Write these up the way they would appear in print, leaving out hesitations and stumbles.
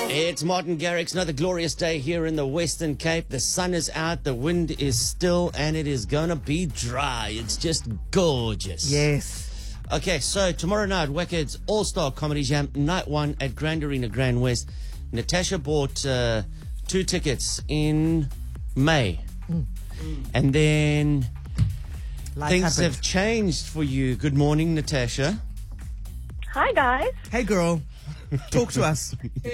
It's Martin Garrix, another glorious day here in the Western Cape. The sun is out, the wind is still, and it is going to be dry. It's just gorgeous. Yes. Okay, so tomorrow night, Wackett's All-Star Comedy Jam, night one at Grand Arena, Grand West. Natasha bought 2 tickets in May. And then things have changed for you. Good morning, Natasha. Hi, guys. Hey, girl. Talk to us.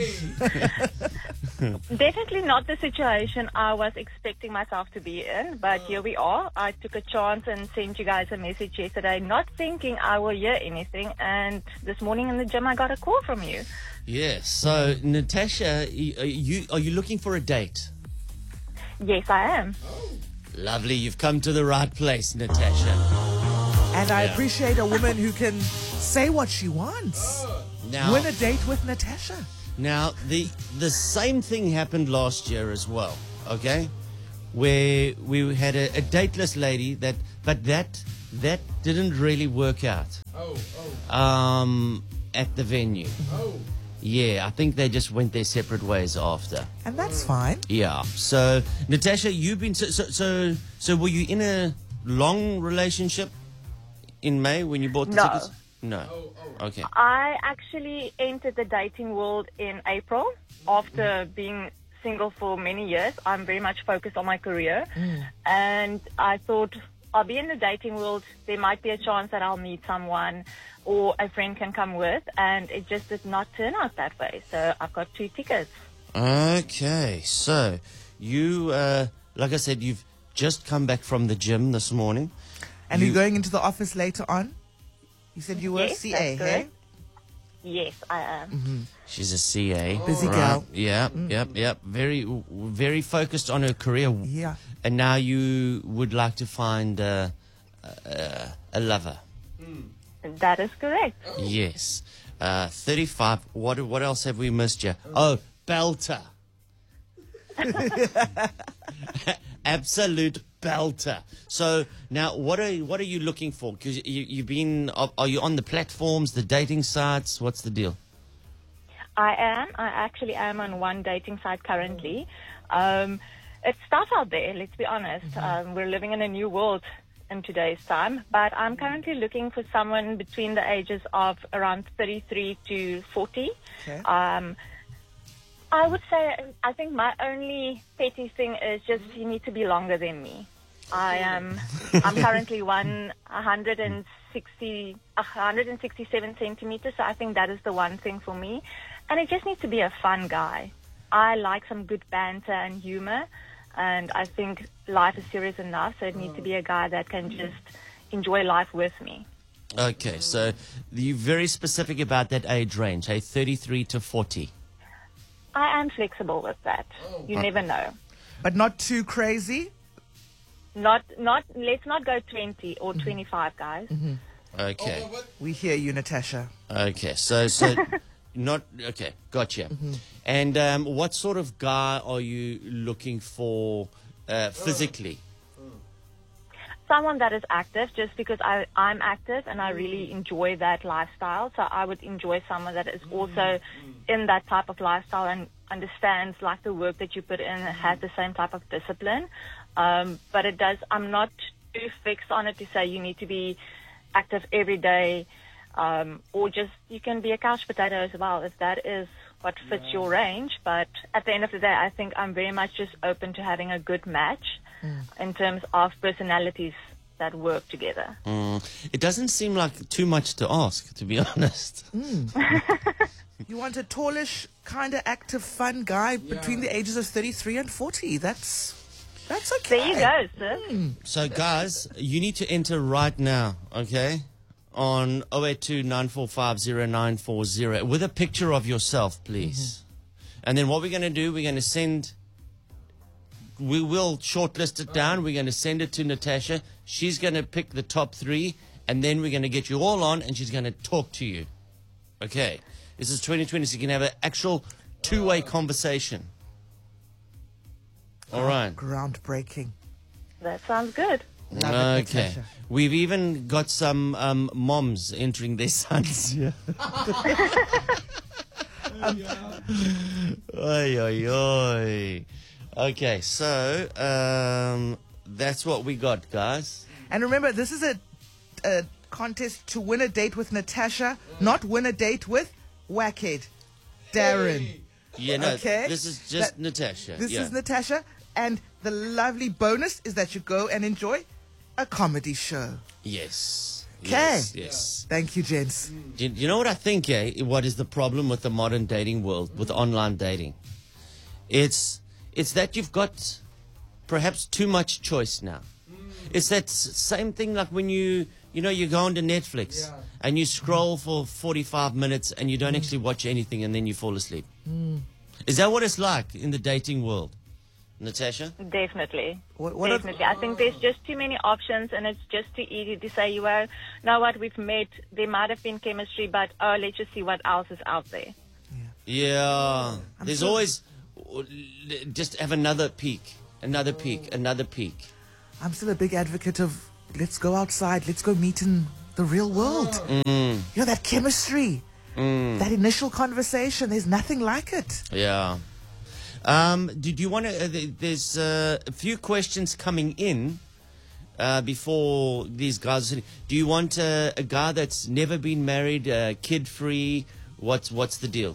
Definitely not the situation I was expecting myself to be in, but here we are. I took a chance and sent you guys a message yesterday, not thinking I will hear anything, and this morning in the gym I got a call from you. Yes, so Natasha, are you looking for a date? Yes, I am. Lovely, you've come to the right place, Natasha. And I appreciate a woman who can say what she wants. Now, Win a date with Natasha. Now, the same thing happened last year as well, okay? Where we had a dateless lady but that didn't really work out. At the venue. Yeah, I think they just went their separate ways after. And that's fine. Yeah. So, Natasha, you've been so were you in a long relationship in May when you bought the tickets? No. Okay. I actually entered the dating world in April after being single for many years. I'm very much focused on my career. And I thought I'll be in the dating world. There might be a chance that I'll meet someone or a friend can come with. And it just did not turn out that way. So I've got 2 tickets. Okay. So you, like I said, you've just come back from the gym this morning. And you're going into the office later on? You said you were Yes, CA, that's hey? correct. Yes, I am. She's a CA. Busy right? girl. Yep. Very focused on her career. Yeah. And now you would like to find a lover. That is correct. Yes. 35. What else have we missed you? Oh, belter. Absolute belter. So now, what are you looking for? Because you've been. Are you on the platforms, the dating sites? What's the deal? I am. I actually am on one dating site currently. It's tough out there, let's be honest. We're living in a new world in today's time. But I'm currently looking for someone between the ages of around 33 to 40. Okay. I would say, I think my only petty thing is just you need to be longer than me. I'm currently 167 centimeters, so I think that is the one thing for me. And it just needs to be a fun guy. I like some good banter and humor, and I think life is serious enough, so it needs to be a guy that can just enjoy life with me. Okay, so you're very specific about that age range, hey, 33 to 40. I am flexible with that. You never know. But not too crazy? Let's not go 20 or 25, guys. Okay. We hear you, Natasha. Okay, so not okay. Gotcha. And what sort of guy are you looking for physically? Someone that is active, just because I'm active and I really enjoy that lifestyle. So I would enjoy someone that is also in that type of lifestyle and understands like the work that you put in and has the same type of discipline. But I'm not too fixed on it to say you need to be active every day, or just you can be a couch potato as well if that is what fits your range. But at the end of the day, I think I'm very much just open to having a good match in terms of personalities that work together. It doesn't seem like too much to ask, to be honest. You want a tallish, kind of active, fun guy between the ages of 33 and 40. That's okay. There you go, sir. So, guys, you need to enter right now, okay? On 082-945-0940 with a picture of yourself, please. And then what we're going to do, we will shortlist it down. We're going to send it to Natasha. She's going to pick the top 3, and then we're going to get you all on, and she's going to talk to you. Okay. This is 2020, so you can have an actual 2-way conversation. All right. Groundbreaking. That sounds good. Love it, Okay. Natasha. We've even got some moms entering their sons here. Oy, oy, oy. Okay, so that's what we got, guys. And remember, this is a contest to win a date with Natasha, not win a date with Wackhead Darren. Yeah, no, Okay. this is just Natasha. This yeah. is Natasha, and the lovely bonus is that you go and enjoy a comedy show. Yes. 'Kay. Yes. Thank you, gents. Do you know what I think, what is the problem with the modern dating world, with online dating? It's that you've got perhaps too much choice now. It's that same thing like when you go onto Netflix and you scroll for 45 minutes and you don't actually watch anything and then you fall asleep. Is that what it's like in the dating world, Natasha? Definitely. What Definitely. I think there's just too many options, and it's just too easy to say, well, know what, we've met, there might have been chemistry, but let's just see what else is out there. Yeah. There's always just have another peek, another peek. I'm still a big advocate of let's go outside, let's go meet in the real world. That chemistry, that initial conversation, there's nothing like it. Yeah. Did you want to? There's a few questions coming in before these guys. Do you want a guy that's never been married, kid-free? What's the deal?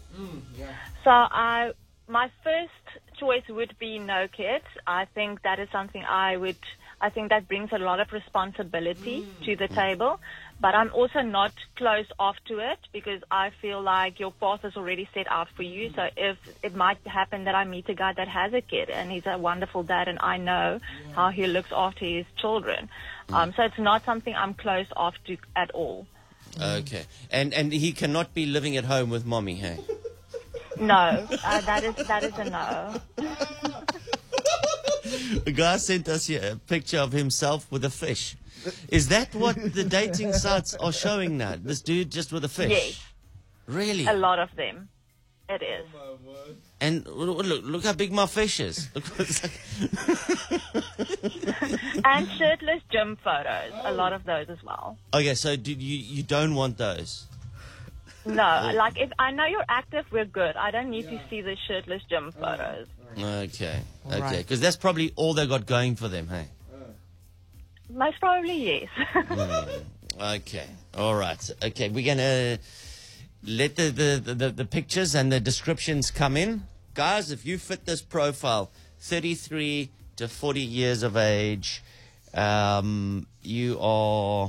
So my first choice would be no kids. I think that is something I think that brings a lot of responsibility to the table. But I'm also not closed off to it, because I feel like your path is already set out for you. So if it might happen that I meet a guy that has a kid and he's a wonderful dad and I know how he looks after his children. So it's not something I'm closed off to at all. Okay. And he cannot be living at home with mommy, hey? No, that is a no. The guy sent us here a picture of himself with a fish. Is that what the dating sites are showing now? This dude just with a fish? Yes. Really? A lot of them. It is. And look how big my fish is. And shirtless gym photos. A lot of those as well. Okay, so you don't want those? No, like if I know you're active, we're good. I don't need to see the shirtless gym photos. Okay, okay. right. Because that's probably all they got going for them, hey? Most probably, yes. Okay, all right. Okay, we're going to let the pictures and the descriptions come in. Guys, if you fit this profile, 33 to 40 years of age, you are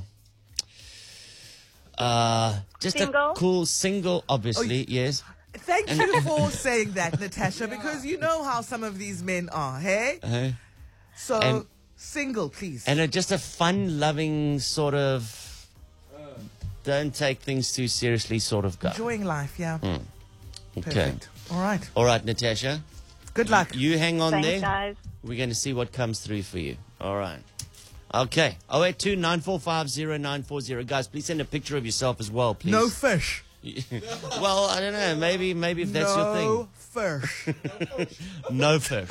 just Single? a cool single, obviously, yes. Thank you for saying that, Natasha, because you know how some of these men are, hey? Uh-huh. So, And- single, please. And just a fun-loving sort of, don't take things too seriously sort of guy. Enjoying life, yeah. Okay. Perfect. All right. All right, Natasha. Good luck. You hang on Thanks, there. guys. We're going to see what comes through for you. All right. Okay. 082-945-0940. Guys, please send a picture of yourself as well, please. No fish. Well, I don't know. Maybe if that's your No thing. fish. No fish.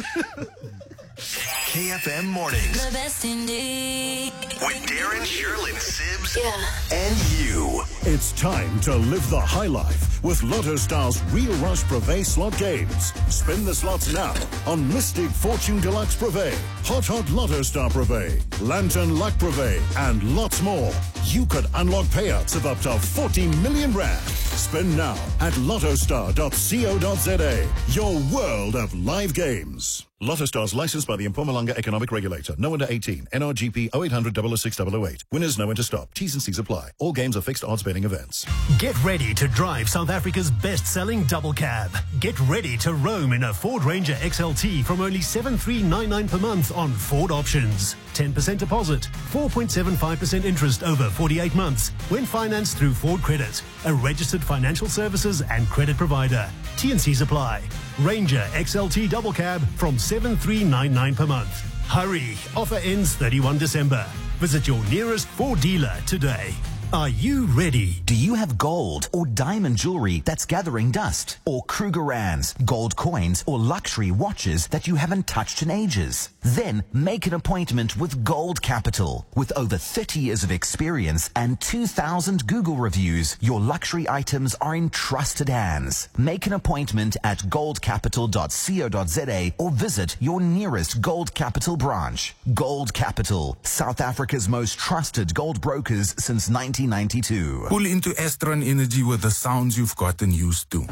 KFM Mornings The best indeed. with Darren, Sherlyn, Sibbs, Yeah. and you. It's time to live the high life with Lotto Star's Real Rush Privé slot games. Spin the slots now on Mystic Fortune Deluxe Privé, Hot Lotto Star Privé, Lantern Luck Privé, and lots more. You could unlock payouts of up to 40 million rand. Spin now at lottostar.co.za. Your world of live games. Lotto Stars licensed by the Mpumalanga Economic Regulator. No under 18. NRGP 0800 006 008. Winners know when to stop. T's and C's apply. All games are fixed odds betting events. Get ready to drive South Africa's best-selling double cab. Get ready to roam in a Ford Ranger XLT from only $7,399 per month on Ford Options. 10% deposit, 4.75% interest over 48 months when financed through Ford Credit, a registered financial services and credit provider. T&Cs apply. Ranger XLT double cab from $7,399 per month. Hurry, offer ends 31 December. Visit your nearest Ford dealer today. Are you ready? Do you have gold or diamond jewelry that's gathering dust? Or Krugerrands, gold coins, or luxury watches that you haven't touched in ages? Then make an appointment with Gold Capital. With over 30 years of experience and 2,000 Google reviews, your luxury items are in trusted hands. Make an appointment at goldcapital.co.za or visit your nearest Gold Capital branch. Gold Capital, South Africa's most trusted gold brokers since 1992. Pull into Estron Energy with the sounds you've gotten used to.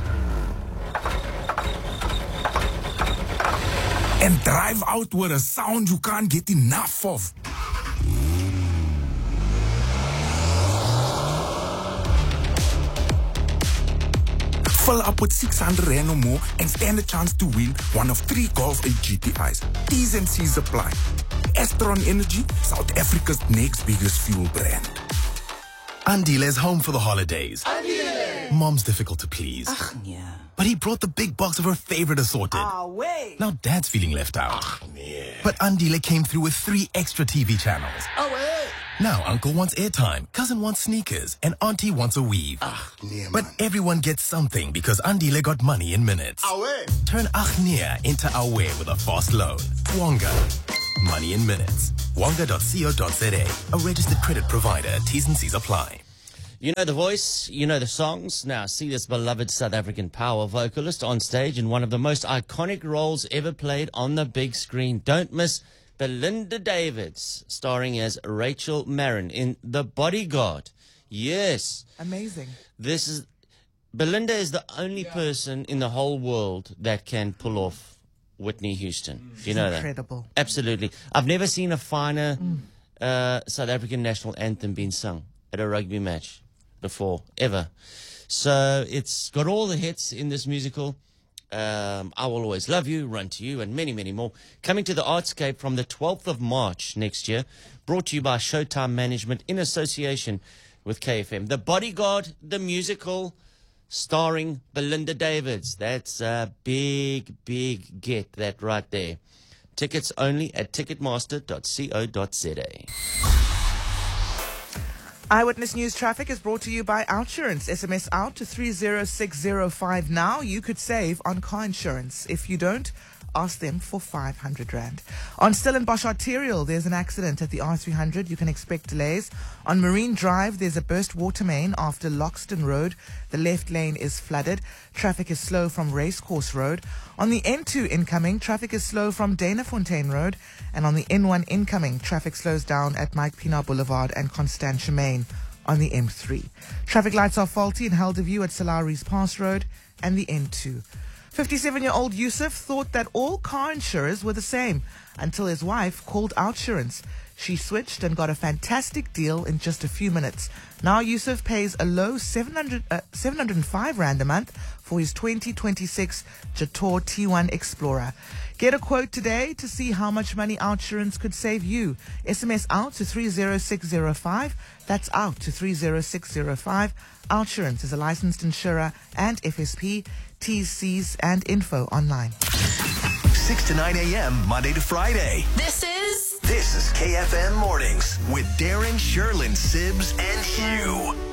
And drive out with a sound you can't get enough of. Fill up with 600 Rand or more and stand a chance to win one of 3 Golf 8 GTIs. T's and C's apply. Estron Energy, South Africa's next biggest fuel brand. Andile's home for the holidays. Andile! Mom's difficult to please. Ach, yeah. But he brought the big box of her favorite assorted. Wait. Now Dad's feeling left out. But Andile came through with 3 extra TV channels. Wait. Now Uncle wants airtime, Cousin wants sneakers, and Auntie wants a weave. But everyone gets something because Andile got money in minutes. Turn Achnia into Awe with a fast loan. Wonga. Money in minutes. Wonga.co.za. A registered credit provider. T's and C's apply. You know the voice, you know the songs. Now see this beloved South African power vocalist on stage in one of the most iconic roles ever played on the big screen. Don't miss Belinda Davids, starring as Rachel Marin in The Bodyguard. Yes. Amazing. Belinda is the only person in the whole world that can pull off Whitney Houston. Do you know that? Incredible. Absolutely. I've never seen a finer South African national anthem being sung at a rugby match before, ever. So it's got all the hits in this musical. I Will Always Love You, Run to You, and many, many more. Coming to the Artscape from the 12th of March next year. Brought to you by Showtime Management in association with KFM. The Bodyguard, the musical, starring Belinda Davids. That's a big, big get, that right there. Tickets only at ticketmaster.co.za. Eyewitness News Traffic is brought to you by Outsurance. SMS out to 30605 now. You could save on car insurance. If you don't, ask them for 500 Rand. On Stellenbosch Arterial, there's an accident at the R300. You can expect delays. On Marine Drive, there's a burst water main after Loxton Road. The left lane is flooded. Traffic is slow from Racecourse Road. On the N2 incoming, traffic is slow from Danafontein Road. And on the N1 incoming, traffic slows down at Mike Pienaar Boulevard and Constantia Main on the M3. Traffic lights are faulty in Helderview at Salaries Pass Road and the N2. 57-year-old Yusuf thought that all car insurers were the same until his wife called Outsurance. She switched and got a fantastic deal in just a few minutes. Now Yusuf pays a low 705 Rand a month for his 2026 Jator T1 Explorer. Get a quote today to see how much money Outsurance could save you. SMS out to 30605. That's out to 30605. Outsurance is a licensed insurer and FSP. TCs and info online. 6 to 9 a.m. Monday to Friday. This is KFM Mornings with Darren, Sherlyn, Sibs, and Hugh.